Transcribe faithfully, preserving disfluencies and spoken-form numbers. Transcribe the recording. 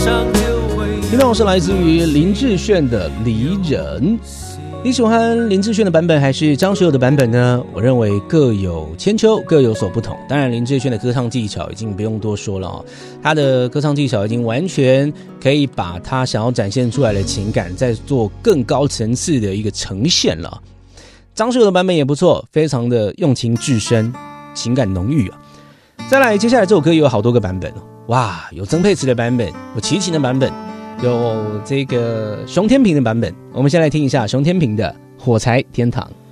听到是来自于林志炫的《离人》。你喜欢林志炫的版本还是张学友的版本呢？我认为各有千秋，各有所不同。当然，林志炫的歌唱技巧已经不用多说了哦，他的歌唱技巧已经完全可以把他想要展现出来的情感再做更高层次的一个呈现了。张学友的版本也不错，非常的用情至深，情感浓郁啊。再来，接下来这首歌也有好多个版本哦，哇，有曾沛慈的版本，有齐秦的版本，有这个熊天平的版本。我们先来听一下熊天平的《火柴天堂》。